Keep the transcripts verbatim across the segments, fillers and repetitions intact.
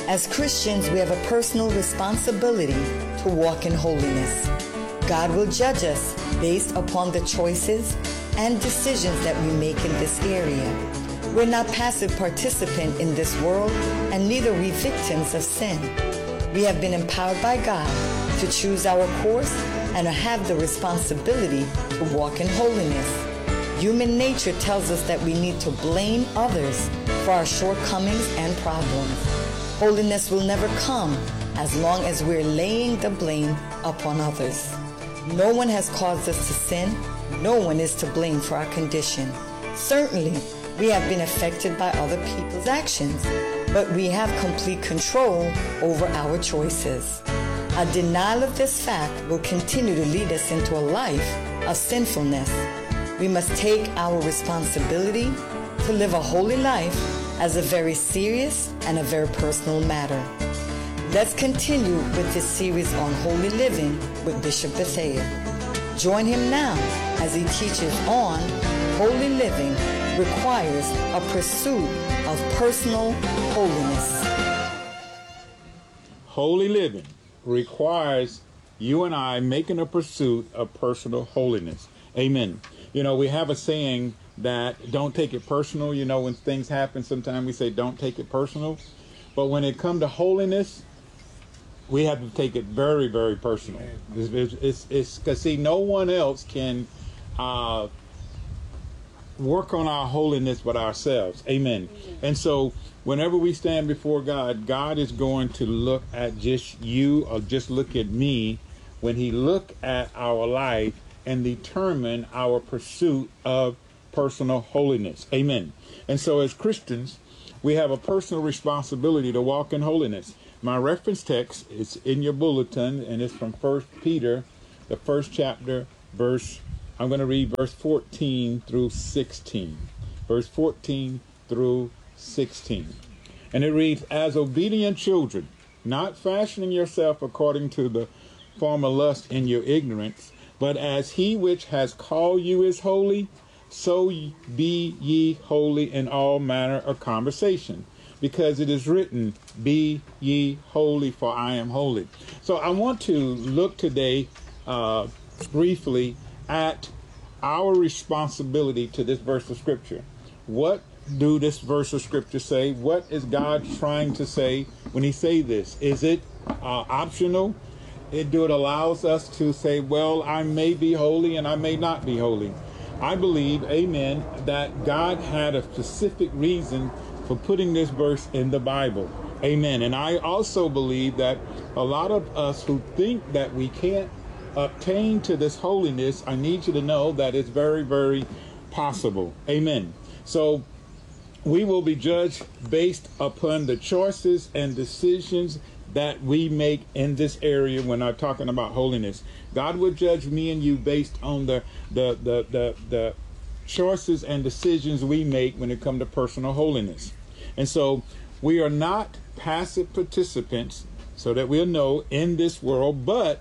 As Christians, we have a personal responsibility to walk in holiness. God will judge us based upon the choices and decisions that we make in this area. We're not passive participants in this world, and neither are we victims of sin. We have been empowered by God to choose our course and have the responsibility to walk in holiness. Human nature tells us that we need to blame others for our shortcomings and problems. Holiness will never come as long as we're laying the blame upon others. No one has caused us to sin. No one is to blame for our condition. Certainly, we have been affected by other people's actions, but we have complete control over our choices. A denial of this fact will continue to lead us into a life of sinfulness. We must take our responsibility to live a holy life as a very serious and a very personal matter. Let's continue with this series on holy living with Bishop Bethea. Join him now as he teaches on holy living requires a pursuit of personal holiness. Holy living requires you and I making a pursuit of personal holiness. Amen. You know, we have a saying that don't take it personal. You know, when things happen, sometimes we say don't take it personal. But when it comes to holiness, we have to take it very, very personal. It's it's it's because see, no one else can uh, work on our holiness but ourselves. Amen. And so whenever we stand before God, God is going to look at just you or just look at me when he look at our life and determine our pursuit of personal holiness. Amen. And so as Christians, we have a personal responsibility to walk in holiness. My reference text is in your bulletin, and it's from First Peter, the first chapter, verse, I'm going to read verse fourteen through sixteen. Verse fourteen through sixteen. And it reads, as obedient children, not fashioning yourself according to the former lust in your ignorance, but as he which has called you is holy, so be ye holy in all manner of conversation, because it is written, be ye holy, for I am holy. So I want to look today uh, briefly at our responsibility to this verse of Scripture. What do this verse of Scripture say? What is God trying to say when he say this? Is it uh, optional? It do it allows us to say, well, I may be holy and I may not be holy. I believe, amen, that God had a specific reason for putting this verse in the Bible. Amen. And I also believe that a lot of us who think that we can't obtain to this holiness, I need you to know that it's very, very possible. Amen. So we will be judged based upon the choices and decisions that we make in this area when I'm talking about holiness. God will judge me and you based on the the the the, the choices and decisions we make when it comes to personal holiness. And so we are not passive participants, so that we'll know, in this world, but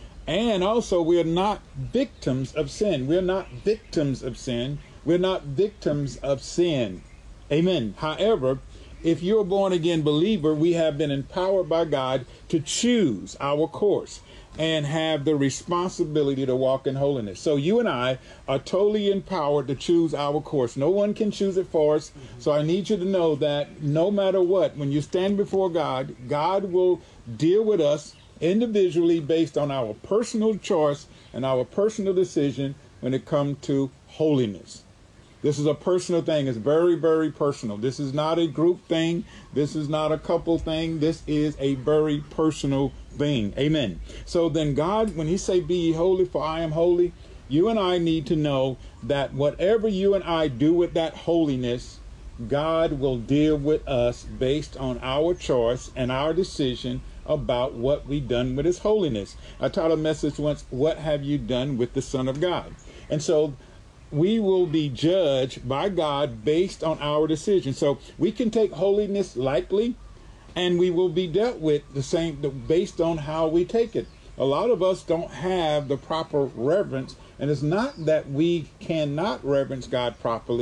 and also we are not victims of sin. We're not victims of sin. We're not victims of sin. Amen. However, if you're a born again believer, we have been empowered by God to choose our course and have the responsibility to walk in holiness. So you and I are totally empowered to choose our course. No one can choose it for us. So I need you to know that no matter what, when you stand before God, God will deal with us individually based on our personal choice and our personal decision when it comes to holiness. This is a personal thing. It's very, very personal. This is not a group thing. This is not a couple thing. This is a very personal thing. Amen. So then God, when he say, be ye holy, for I am holy, you and I need to know that whatever you and I do with that holiness, God will deal with us based on our choice and our decision about what we done with his holiness. I taught a message once, what have you done with the Son of God? And so we will be judged by God based on our decision. So we can take holiness lightly, and we will be dealt with the same based on how we take it. A lot of us don't have the proper reverence, and it's not that we cannot reverence God properly.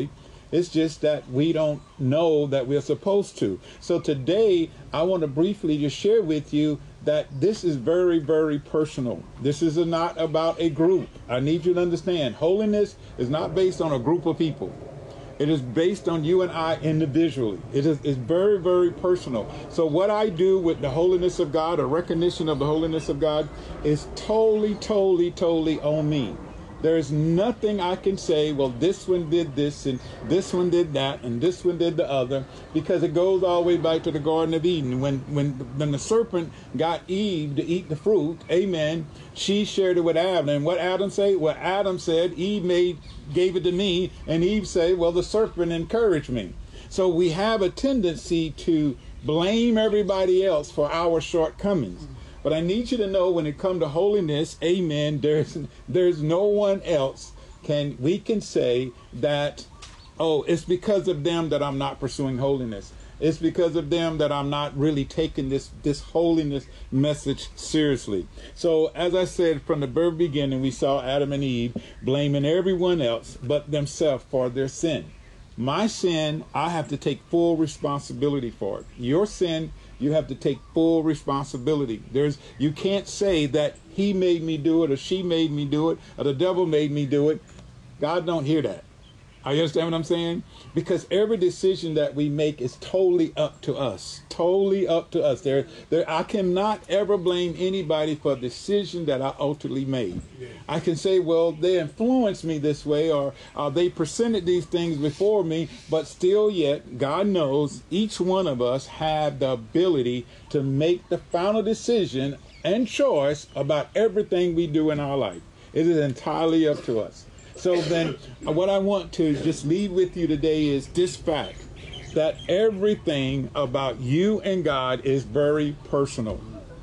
It's just that we don't know that we're supposed to. So today, I want to briefly just share with you that this is very, very personal. This is not about a group. I need you to understand, holiness is not based on a group of people. It is based on you and I individually. It is it's very, very personal. So what I do with the holiness of God, a recognition of the holiness of God, is totally, totally, totally on me. There's nothing I can say, well, this one did this, and this one did that, and this one did the other, because it goes all the way back to the Garden of Eden. When when, when the serpent got Eve to eat the fruit, amen, she shared it with Adam. And what Adam said? Well, Adam said, Eve made, gave it to me, and Eve said, well, the serpent encouraged me. So we have a tendency to blame everybody else for our shortcomings. But I need you to know, when it comes to holiness, amen, there's there's no one else can we can say that, oh, it's because of them that I'm not pursuing holiness. It's because of them that I'm not really taking this, this holiness message seriously. So as I said, from the very beginning, we saw Adam and Eve blaming everyone else but themselves for their sin. My sin, I have to take full responsibility for it. Your sin, you have to take full responsibility. There's, you can't say that he made me do it, or she made me do it, or the devil made me do it. God don't hear that. Are you understand what I'm saying? Because every decision that we make is totally up to us. Totally up to us. There, there. I cannot ever blame anybody for a decision that I ultimately made. Yeah. I can say, well, they influenced me this way, or uh, they presented these things before me, but still yet, God knows each one of us have the ability to make the final decision and choice about everything we do in our life. It is entirely up to us. So then what I want to just leave with you today is this fact, that everything about you and God is very personal.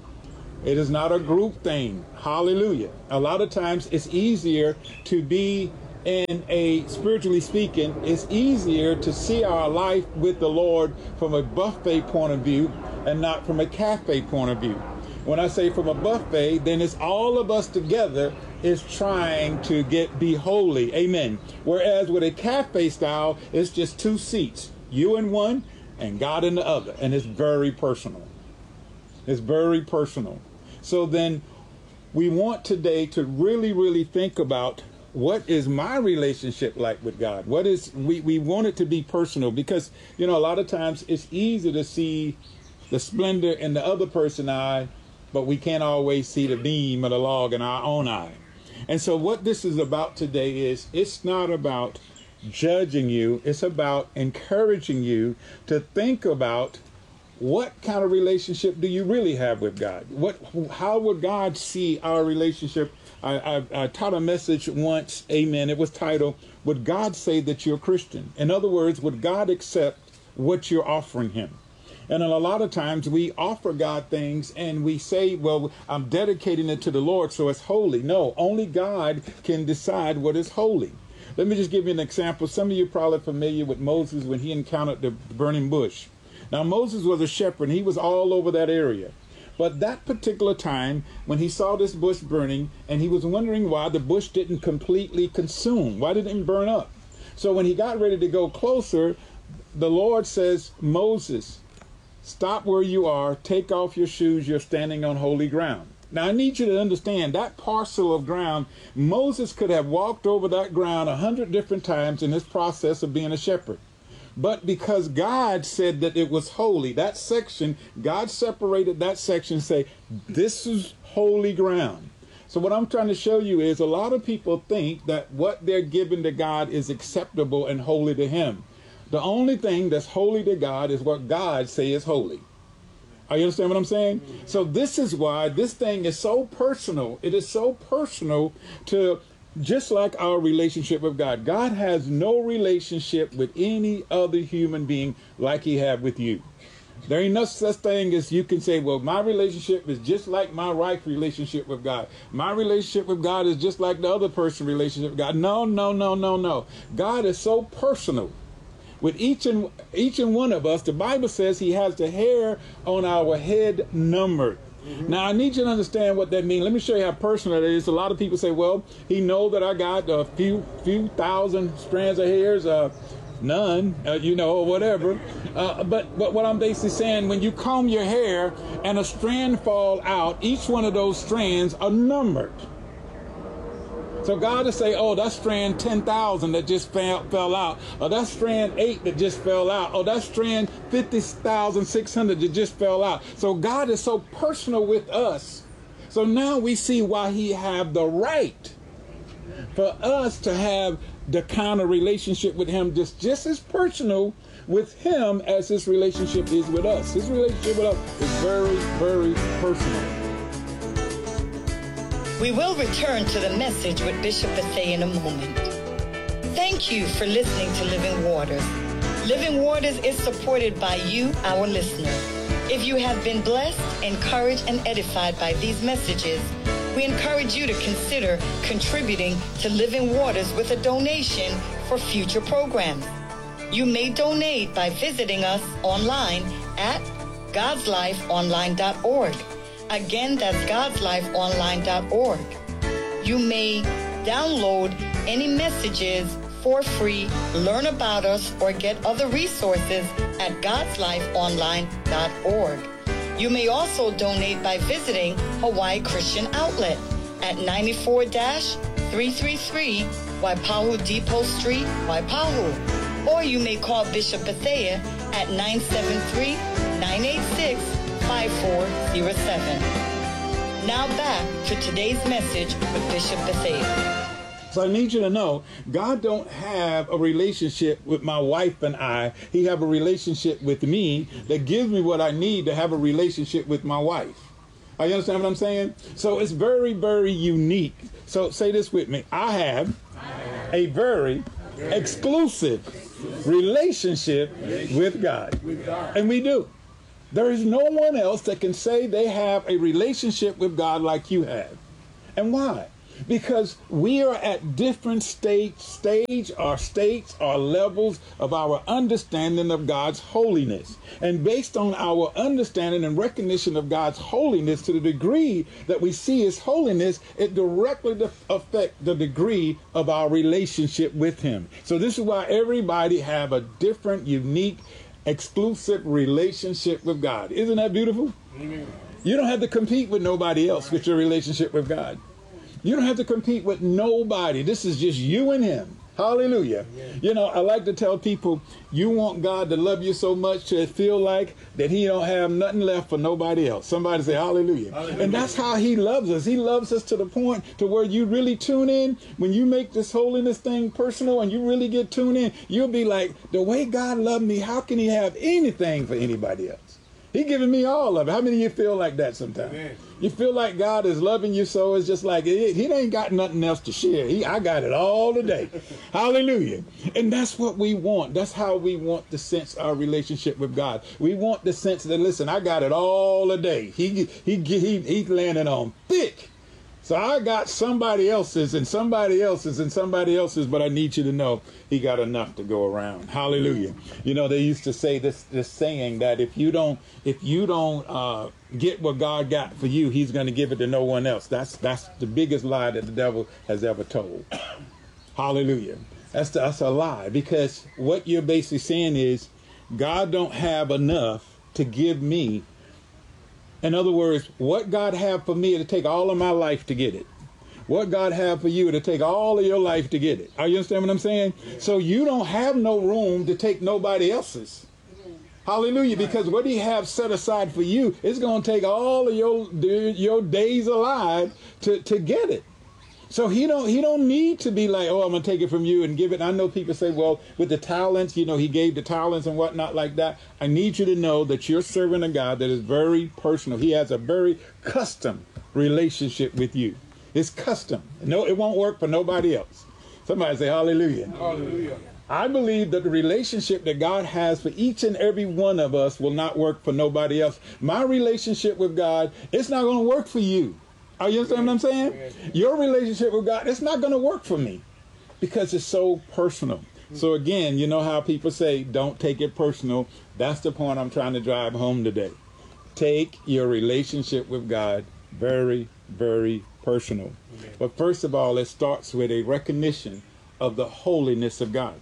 It is not a group thing. Hallelujah. A lot of times it's easier to be in a, spiritually speaking, it's easier to see our life with the Lord from a buffet point of view and not from a cafe point of view. When I say from a buffet, then it's all of us together is trying to get be holy. Amen. Whereas with a cafe style, it's just two seats, you in one and God in the other. And it's very personal. It's very personal. So then we want today to really, really think about, what is my relationship like with God? What is, we, we want it to be personal, because, you know, a lot of times it's easy to see the splendor in the other person's eye, but we can't always see the beam of the log in our own eye. And so what this is about today is, it's not about judging you. It's about encouraging you to think about, what kind of relationship do you really have with God? What, how would God see our relationship? I, I, I taught a message once, amen. It was titled, would God say that you're a Christian? In other words, would God accept what you're offering him? And a lot of times we offer God things and we say, well, I'm dedicating it to the Lord, so it's holy. No, only God can decide what is holy. Let me just give you an example. Some of you are probably familiar with Moses when he encountered the burning bush. Now, Moses was a shepherd, and he was all over that area. But that particular time, when he saw this bush burning, and he was wondering why the bush didn't completely consume, why didn't it burn up? So when he got ready to go closer, the Lord says, Moses, stop where you are, take off your shoes, you're standing on holy ground. Now, I need you to understand that parcel of ground, Moses could have walked over that ground a hundred different times in this process of being a shepherd. But because God said that it was holy, that section, God separated that section and say, this is holy ground. So what I'm trying to show you is, a lot of people think that what they're giving to God is acceptable and holy to him. The only thing that's holy to God is what God say is holy. Are you understand what I'm saying? So this is why this thing is so personal. It is so personal to, just like our relationship with God. God has no relationship with any other human being like he have with you. There ain't no such thing as you can say, well, my relationship is just like my wife's relationship with God. My relationship with God is just like the other person's relationship with God. No, no, no, no, no. God is so personal. With each and each and one of us, the Bible says he has the hair on our head numbered. Mm-hmm. Now, I need you to understand what that means. Let me show you how personal it is. A lot of people say, well, he knows that I got a few few thousand strands of hairs. Uh, None, uh, you know, or whatever. Uh, but, but what I'm basically saying, when you comb your hair and a strand fall out, each one of those strands are numbered. So God will say, oh, that's strand ten thousand that just fell, fell out. Or that's strand eight that just fell out. Or that's strand fifty thousand six hundred that just fell out. So God is so personal with us. So now we see why he have the right for us to have the kind of relationship with him just, just as personal with him as his relationship is with us. His relationship with us is very, very personal. We will return to the message with Bishop Bethea in a moment. Thank you for listening to Living Waters. Living Waters is supported by you, our listener. If you have been blessed, encouraged, and edified by these messages, we encourage you to consider contributing to Living Waters with a donation for future programs. You may donate by visiting us online at gods life online dot org. Again, that's gods life online dot org. You may download any messages for free, learn about us, or get other resources at gods life online dot org. You may also donate by visiting Hawaii Christian Outlet at ninety-four three thirty-three Waipahu Depot Street, Waipahu. Or you may call Bishop Bethea at nine seven three, nine eight six, five four zero seven. Now back to today's message with Bishop Bethea. So I need you to know, God don't have a relationship with my wife and I. He have a relationship with me that gives me what I need to have a relationship with my wife. Are you understand what I'm saying? So it's very, very unique. So say this with me. I have a very exclusive relationship with God. And we do. There is no one else that can say they have a relationship with God like you have. And why? Because we are at different stage, stage or states or levels of our understanding of God's holiness. And based on our understanding and recognition of God's holiness, to the degree that we see his holiness, it directly affects the degree of our relationship with him. So this is why everybody have a different, unique, exclusive relationship with God. Isn't that beautiful? Amen. You don't have to compete with nobody else with your relationship with God. You don't have to compete with nobody. This is just you and him. Hallelujah. Amen. You know, I like to tell people, you want God to love you so much to feel like that he don't have nothing left for nobody else. Somebody say hallelujah. Hallelujah. And that's how he loves us. He loves us to the point to where you really tune in. When you make this holiness thing personal and you really get tuned in, you'll be like, the way God loved me, how can he have anything for anybody else? He giving me all of it. How many of you feel like that sometimes? Amen. You feel like God is loving you so it's just like, he ain't got nothing else to share. He, I got it all today. Hallelujah. And that's what we want. That's how we want to sense our relationship with God. We want the sense that, listen, I got it all today. He, he, he, he's landing on thick. So I got somebody else's and somebody else's and somebody else's, but I need you to know he got enough to go around. Hallelujah. You know, they used to say this this saying that if you don't if you don't uh, get what God got for you, he's going to give it to no one else. That's that's the biggest lie that the devil has ever told. Hallelujah. That's the, that's a lie, because what you're basically saying is God don't have enough to give me. In other words, what God have for me, it'll take all of my life to get it. What God have for you, it'll take all of your life to get it. Are you understand what I'm saying? Yeah. So you don't have no room to take nobody else's. Hallelujah. Because what he have set aside for you, it's going to take all of your, your days alive to, to get it. So he don't he don't need to be like, oh, I'm going to take it from you and give it. I know people say, well, with the talents, you know, he gave the talents and whatnot like that. I need you to know that you're serving a God that is very personal. He has a very custom relationship with you. It's custom. No, it won't work for nobody else. Somebody say hallelujah. Hallelujah. I believe that the relationship that God has for each and every one of us will not work for nobody else. My relationship with God, it's not going to work for you. Are you understand what I'm saying? Your relationship with God, it's not going to work for me because it's so personal. So again, you know how people say, don't take it personal. That's the point I'm trying to drive home today. Take your relationship with God very, very personal. But first of all, it starts with a recognition of the holiness of God.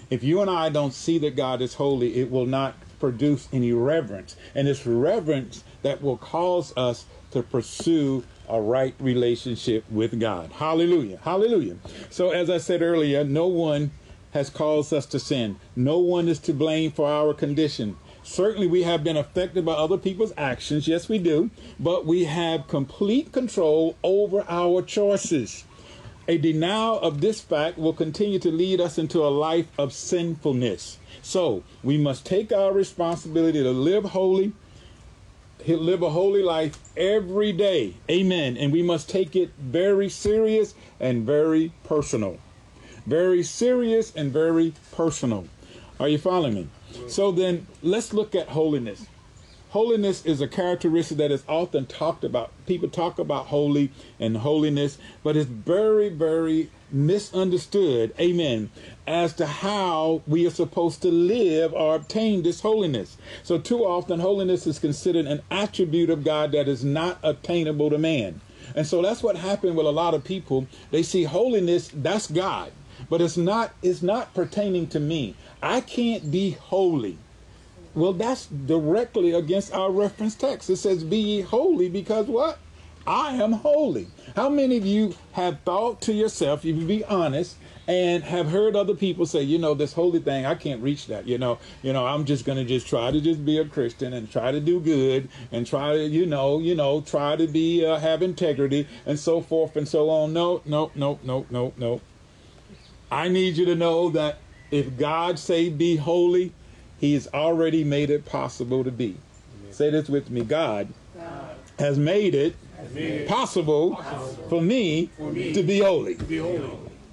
If you and I don't see that God is holy, it will not produce any reverence. And it's reverence that will cause us to pursue a right relationship with God. Hallelujah. Hallelujah. So as I said earlier, no one has caused us to sin. No one is to blame for our condition. Certainly we have been affected by other people's actions. Yes, we do. But we have complete control over our choices. A denial of this fact will continue to lead us into a life of sinfulness. So we must take our responsibility to live holy, live a holy life every day. Amen. And we must take it very serious and very personal. Very serious and very personal. Are you following me? So then let's look at holiness. Holiness is a characteristic that is often talked about. People talk about holy and holiness, but it's very, very misunderstood, amen, as to how we are supposed to live or obtain this holiness. So too often holiness is considered an attribute of God that is not attainable to man. And so that's what happened with a lot of people. They see holiness, that's God, but it's not, it's not pertaining to me. I can't be holy. Well, that's directly against our reference text. It says, be ye holy because what? I am holy. How many of you have thought to yourself, if you be honest, and have heard other people say, you know, this holy thing, I can't reach that. You know, you know, I'm just going to just try to just be a Christian and try to do good and try to, you know, you know, try to be, uh, have integrity and so forth and so on. No, no, no, no, no, no. I need you to know that if God say be holy, he has already made it possible to be. Amen. Say this with me. God, God has made it, has made it possible, possible for, me for me to be holy. To be holy.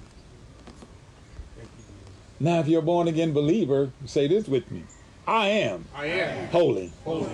Now, if you're a born again believer, say this with me. I am, I am holy. holy.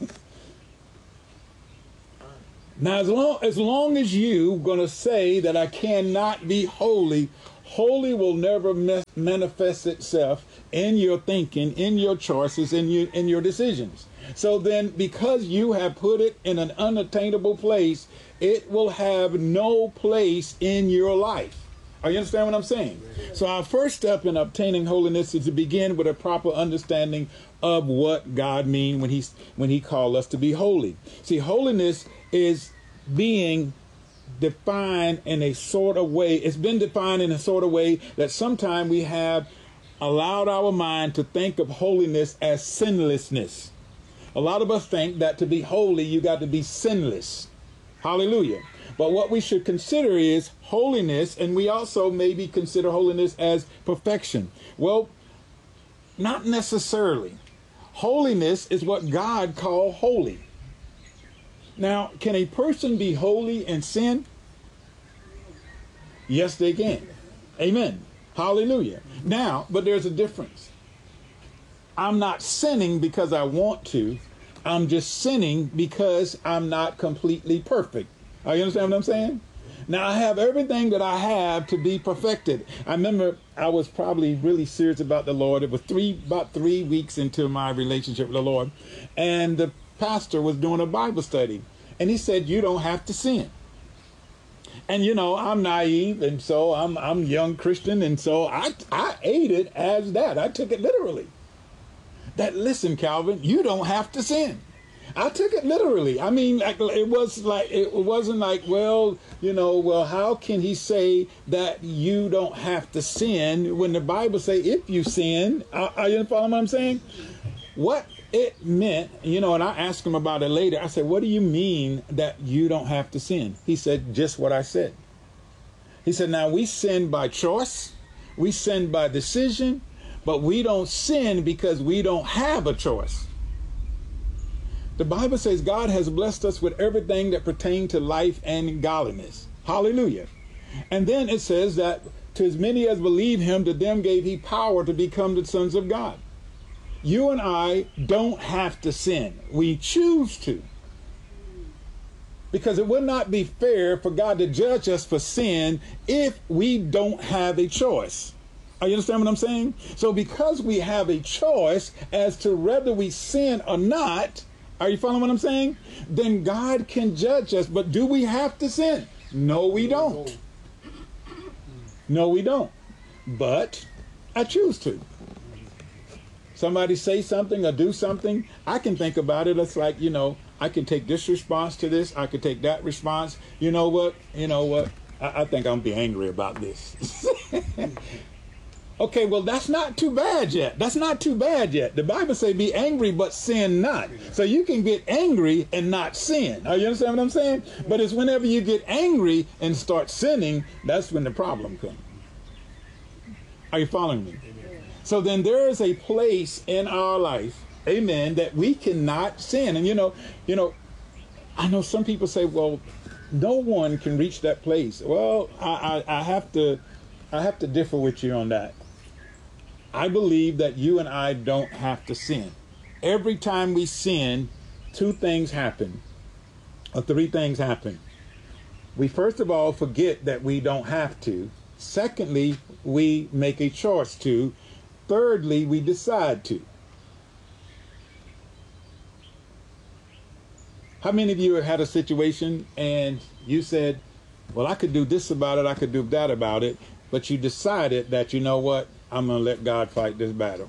Now, as long, as long as you're going to say that I cannot be holy, holy will never me- manifest itself in your thinking, in your choices, in your, in your decisions. So then, because you have put it in an unattainable place, it will have no place in your life. Are you understand what I'm saying? So our first step in obtaining holiness is to begin with a proper understanding of what God means when he, when he called us to be holy. See, holiness is being defined in a sort of way. It's been defined in a sort of way that sometimes we have allowed our mind to think of holiness as sinlessness. A lot of us think that to be holy, you got to be sinless. Hallelujah. But what we should consider is holiness, and we also maybe consider holiness as perfection. Well, not necessarily. Holiness is what God called holy. Now, can a person be holy and sin? Yes, they can. Amen. Hallelujah. Now, but there's a difference. I'm not sinning because I want to. I'm just sinning because I'm not completely perfect. Are you understand what I'm saying? Now, I have everything that I have to be perfected. I remember I was probably really serious about the Lord. It was three, about three weeks into my relationship with the Lord. And the pastor was doing a Bible study. And he said, you don't have to sin. And, you know, I'm naive. And so I'm I'm young Christian. And so I, I ate it as that. I took it literally. That, listen, Calvin, you don't have to sin. I took it literally. I mean, like, it was like, it wasn't like, well, you know, well, how can he say that you don't have to sin when the Bible say if you sin? Are, are you following what I'm saying? What it meant, you know, and I asked him about it later. I said, what do you mean that you don't have to sin? He said, just what I said. He said, now we sin by choice. We sin by decision, but we don't sin because we don't have a choice. The Bible says God has blessed us with everything that pertains to life and godliness. Hallelujah. And then it says that to as many as believe him, to them gave he power to become the sons of God. You and I don't have to sin. We choose to. Because it would not be fair for God to judge us for sin if we don't have a choice. Are you understand what I'm saying? So because we have a choice as to whether we sin or not, are you following what I'm saying? Then God can judge us. But do we have to sin? No, we don't. No, we don't. But I choose to. somebody say something or do something, I can think about it. It's like, you know, I can take this response to this. I could take that response. You know what? You know what? I, I think I'm be angry about this. Okay, well, that's not too bad yet. That's not too bad yet. The Bible say be angry, but sin not. So you can get angry and not sin. Are you understand what I'm saying? But it's whenever you get angry and start sinning, that's when the problem comes. Are you following me? So then there is a place in our life, amen, that we cannot sin. And you know, you know, I know some people say, well, no one can reach that place. Well, I, I, I have to, I have to differ with you on that. I believe that you and I don't have to sin. Every time we sin, two things happen, or three things happen. We first of all forget that we don't have to. Secondly, we make a choice to. Thirdly, we decide to. How many of you have had a situation and you said, well, I could do this about it, I could do that about it, but you decided that, you know what, I'm going to let God fight this battle.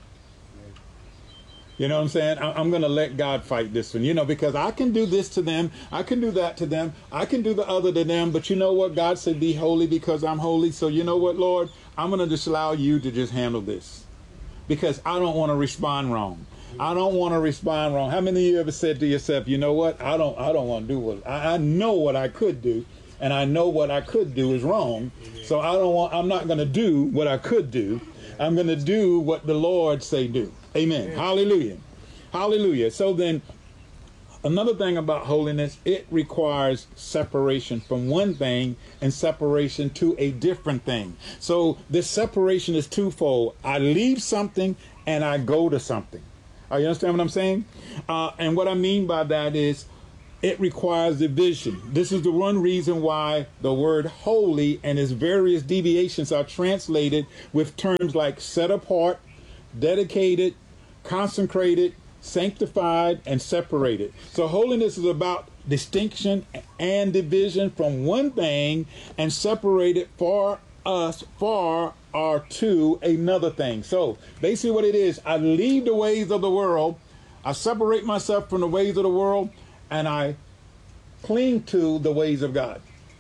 You know what I'm saying? I'm going to let God fight this one, you know, because I can do this to them. I can do that to them. I can do the other to them. But you know what? God said, be holy because I'm holy. So you know what, Lord? I'm going to just allow you to just handle this because I don't want to respond wrong. I don't want to respond wrong. How many of you ever said to yourself, you know what? I don't I don't want to do what I, I know what I could do. And I know what I could do is wrong. So I don't want, I'm not going to do what I could do. I'm going to do what the Lord say do. Amen. Amen. Hallelujah. Hallelujah. So then another thing about holiness, it requires separation from one thing and separation to a different thing. So this separation is twofold. I leave something and I go to something. Are you understand what I'm saying? Uh, and what I mean by that is, it requires division. This is the one reason why the word holy and its various deviations are translated with terms like set apart, dedicated, consecrated, sanctified, and separated. So holiness is about distinction and division from one thing and separated for us for or to another thing. So basically what it is, I leave the ways of the world, I separate myself from the ways of the world, and I cling to the ways of God.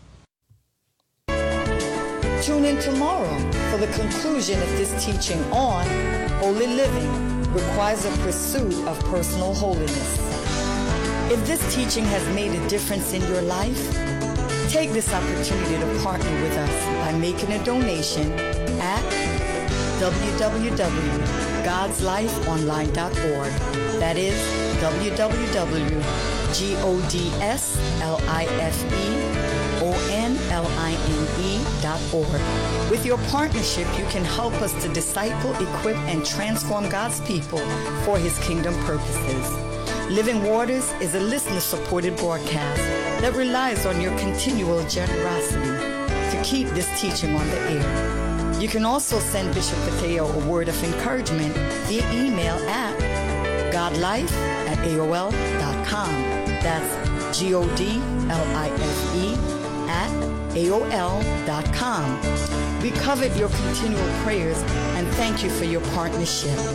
Tune in tomorrow for the conclusion of this teaching on holy living requires a pursuit of personal holiness. If this teaching has made a difference in your life, take this opportunity to partner with us by making a donation at w w w dot gods life online dot org. That is w w w dot gods life online dot org. With your partnership, you can help us to disciple, equip, and transform God's people for His kingdom purposes. Living Waters is a listener-supported broadcast that relies on your continual generosity to keep this teaching on the air. You can also send Bishop Patheo a word of encouragement via email at godlife at A O L dot com. That's G O D L I F E at A O L dot com. We covet your continual prayers and thank you for your partnership.